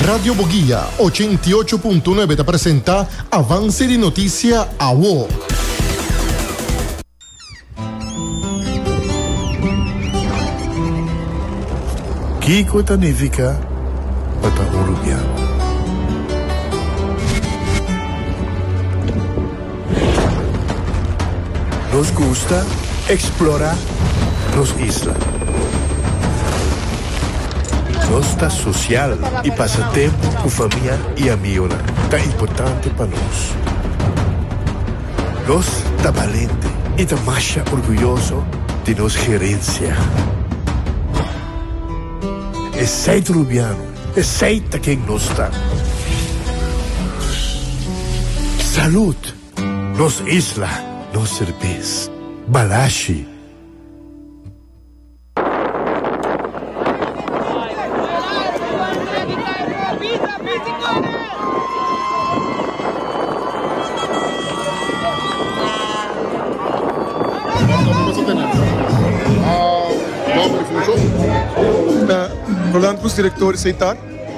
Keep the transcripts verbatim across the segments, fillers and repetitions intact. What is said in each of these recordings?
Radio Boguía ochenta y ocho punto nueve te presenta Avance de Noticia A W O. Kiko significa para Uruguaiano. Nos gusta explorar las islas. Nos está social y pasa tiempo con familia y amigos. Tan importante para nos. Nos está valiente y está más orgulloso de nos gerencia. Es ser uruguaiano, es ser quien nos está. Salud, nos isla. Nos cerveza, Balashi. Rolando para os diretores aceitar.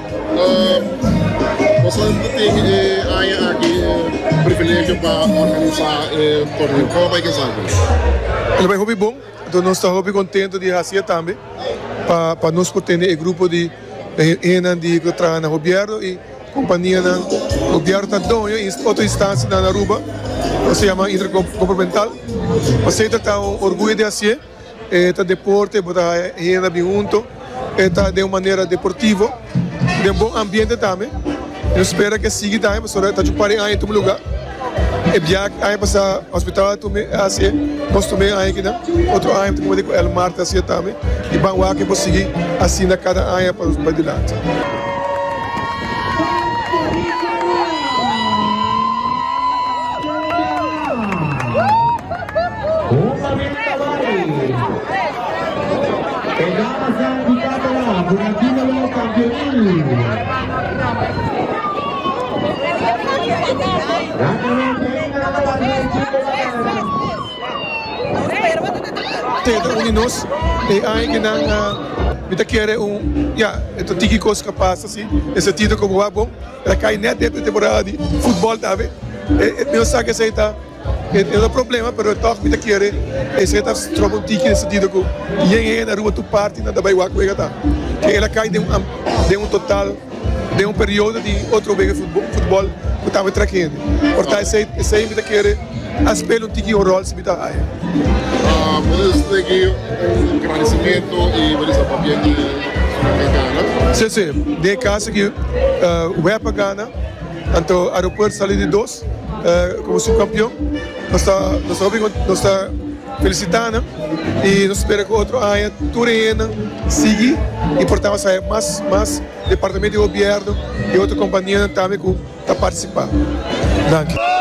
Você tem aqui privilégio para organizar o torneio. Como vai que sabe? Ele vai hobby bom, então nós estamos hobby contente de fazer também, para para nós poder o grupo de ena de que trabalha na governo e companhia na governo está dono em outra instância na Aruba, se chama intergovernamental. Você está orgulho de fazer, está deporte, botar ena bem junto, está de uma maneira deportiva, de um bom ambiente também. Eu espero que siga daí, mas agora está de parem aí em todo lugar. E viajar aí para o hospital também assim, nós também aí que não, outro aí como digo, el Marta assim também. E vamos lá que vou seguir assim na cada aí para os badilantes. Tenta uninos e aí que não me quer um já então tiki coisa capaz assim esse título como é bom ela cai net dentro da temporada de futebol também eu sei que isso tá é um problema mas eu me quer esse tá troca um tiki nesse título e aí na rua tu parte na da vai o que tá que ela cai de um de um total de um período de outro vez futebol futebol que estava trazendo portanto esse esse me quer aspelo um tiki o rol se me tá aí Podemos ter aqui um agradecimento e vamos a papel de Ghana. Sim, sim. De casa que o Web Ghana, tanto o aeroporto saiu de dois, como subcampeão, nós está nós está felicitando e nós esperamos que outro ano Turena siga e portanto sair mais mais departamento de governo e outra companhia também que está participando. Obrigado.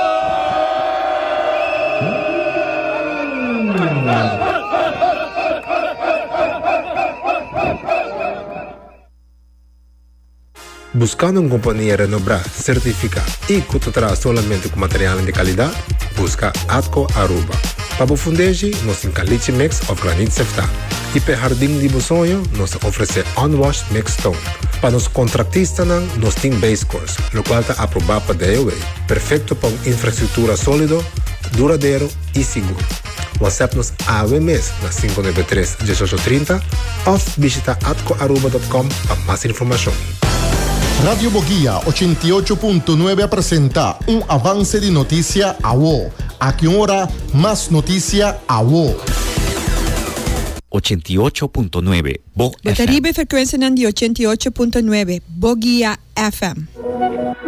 Buscando uma companhia renombrada, certificada e que te traz somente com material de qualidade, busca Atco Aruba. Para o fundejo, nós temos caliche mix of granite sefta. E para jardim de sonho, nós oferecemos unwashed mix stone. Para os contratistas, nós temos base course, o qual está aprovado para D O A. Perfeito para uma infraestrutura sólida, duradouro e seguro. WhatsApp-nos A W M S na cinco nove três, um oito três zero ou visita atco aruba ponto com para mais informação. Radio Boguía ochenta y ocho punto nueve presenta un avance de noticia A W O. ¿A qué hora más noticia A W O? ochenta y ocho punto nueve Bo F M. Botaribe frecuencia de ochenta y ocho punto nueve Boguía F M.